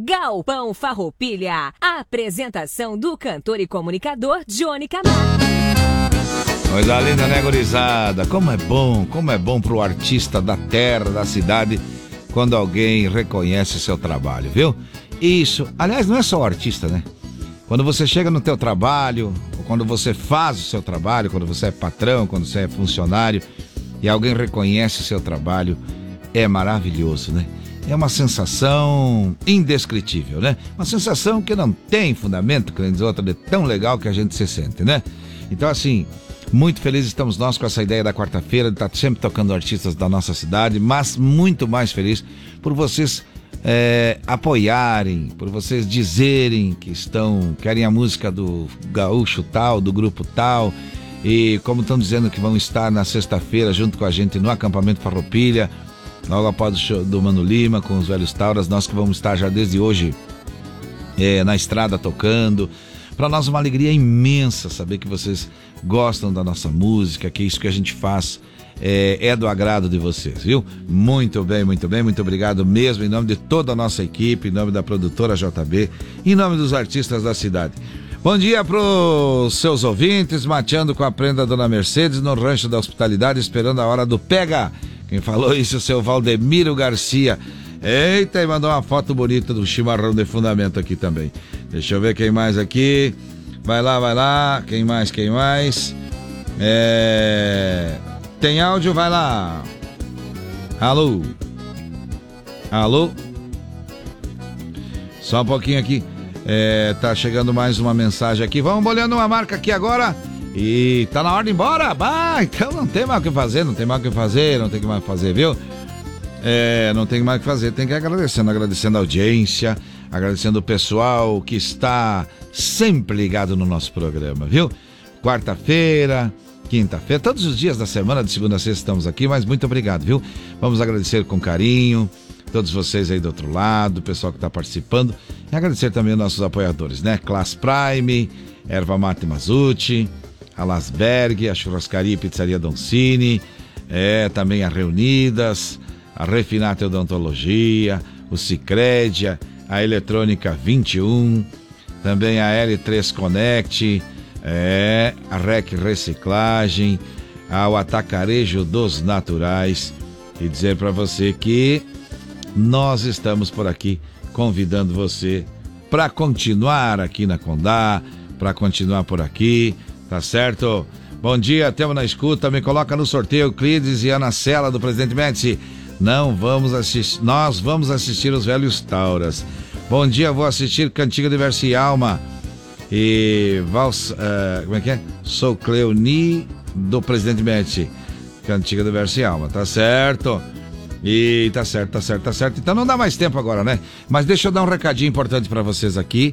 Galpão Farroupilha. A apresentação do cantor e comunicador Johnny Camargo. Coisa linda, né, gurizada? Como é bom pro artista da terra, da cidade, quando alguém reconhece seu trabalho, viu? Isso, aliás, não é só o artista, né? Quando você chega no teu trabalho, ou quando você faz o seu trabalho, quando você é patrão, quando você é funcionário, e alguém reconhece o seu trabalho, é maravilhoso, né? É uma sensação indescritível, né? Uma sensação que não tem fundamento, querendo dizer outra, de tão legal que a gente se sente, né? Então, assim, muito felizes estamos nós com essa ideia da quarta-feira, de estar sempre tocando artistas da nossa cidade, mas muito mais feliz por vocês apoiarem, por vocês dizerem que querem a música do gaúcho tal, do grupo tal, e como estão dizendo que vão estar na sexta-feira junto com a gente no acampamento Farroupilha, logo após o show do Mano Lima com os Velhos Tauras, nós que vamos estar já desde hoje na estrada tocando. Para nós é uma alegria imensa saber que vocês gostam da nossa música, que isso que a gente faz é do agrado de vocês, viu? Muito bem, muito obrigado mesmo, em nome de toda a nossa equipe, em nome da produtora JB, em nome dos artistas da cidade. Bom dia pros seus ouvintes, mateando com a prenda Dona Mercedes no Rancho da Hospitalidade, esperando a hora do pega. Quem falou isso é o seu Valdemiro Garcia. Eita, e mandou uma foto bonita do chimarrão de fundamento aqui também. Deixa eu ver quem mais aqui. Vai lá. Quem mais? Tem áudio? Vai lá. Alô? Só um pouquinho aqui. Tá chegando mais uma mensagem aqui. Vamos olhando uma marca aqui agora. E tá na hora de ir embora. Bah, então não tem mais o que fazer, não tem mais o que fazer, viu? Não tem mais o que fazer, tem que ir agradecendo a audiência, agradecendo o pessoal que está sempre ligado no nosso programa, viu? Quarta-feira, quinta-feira, todos os dias da semana, de segunda a sexta estamos aqui, mas muito obrigado, viu? Vamos agradecer com carinho todos vocês aí do outro lado, o pessoal que está participando, e agradecer também aos nossos apoiadores, né? Class Prime, Erva Mate Mazuti, a Lasberg, a Churrascaria e Pizzaria Doncini, também a Reunidas, a Refinate Odontologia, o Sicredi, a Eletrônica 21, também a L3 Connect, a REC Reciclagem, ao Atacarejo dos Naturais, e dizer para você que nós estamos por aqui convidando você para continuar aqui na Condá, para continuar por aqui, tá certo? Bom dia, temos na escuta, me coloca no sorteio Clides e Ana Cela do Presidente Médici. Nós vamos assistir os Velhos Tauras. Bom dia, vou assistir Cantiga de Verso e Alma e como é que é? Sou Cleoni do Presidente Médici. Cantiga de Verso e Alma, tá certo? E tá certo. Então não dá mais tempo agora, né? Mas deixa eu dar um recadinho importante pra vocês aqui.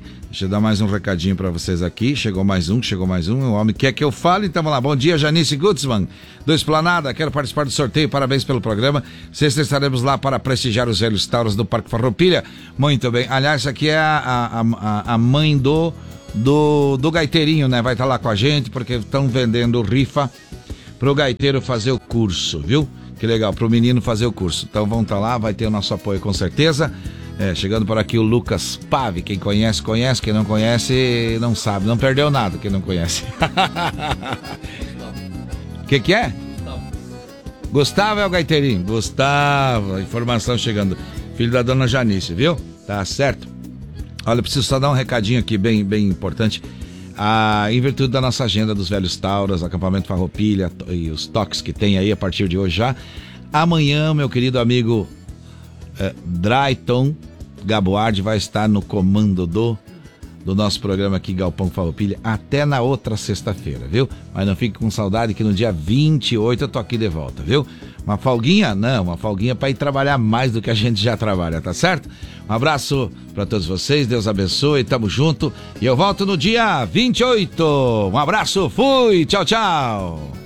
Chegou mais um. O homem quer que eu fale, então vamos lá. Bom dia, Janice Gutzmann, do Esplanada. Quero participar do sorteio. Parabéns pelo programa. Sexta estaremos lá para prestigiar os Velhos Tauros do Parque Farroupilha. Muito bem. Aliás, essa aqui é a mãe do gaiteirinho, né? Vai estar lá com a gente, porque estão vendendo rifa pro gaiteiro fazer o curso, viu? Que legal, pro menino fazer o curso. Então vão estar lá, vai ter o nosso apoio com certeza. Chegando por aqui o Lucas Pave, quem conhece, quem não conhece, não sabe, não perdeu nada, quem não conhece. Que é? Gustavo é o gaiteirinho. Gustavo, informação chegando. Filho da dona Janice, viu? Tá certo? Olha, eu preciso só dar um recadinho aqui bem importante. Em virtude da nossa agenda dos Velhos Tauras, acampamento Farroupilha e os toques que tem aí a partir de hoje já. Amanhã, meu querido amigo Drayton Gaboardi vai estar no comando do nosso programa aqui, Galpão Farroupilha, até na outra sexta-feira, viu? Mas não fique com saudade que no dia 28 eu tô aqui de volta, viu? Uma folguinha? Não, uma folguinha para ir trabalhar mais do que a gente já trabalha, tá certo? Um abraço para todos vocês, Deus abençoe, tamo junto e eu volto no dia 28. Um abraço, fui, tchau.